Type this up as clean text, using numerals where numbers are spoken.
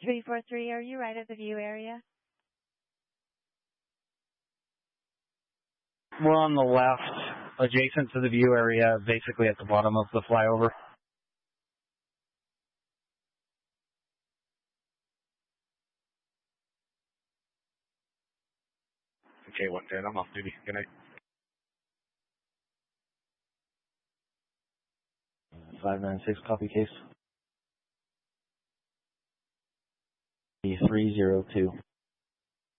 343, are you right at the view area? We're on the left, adjacent to the view area, basically at the bottom of the flyover. Okay, 110, I'm off duty. Good night. 596, copy case. 302.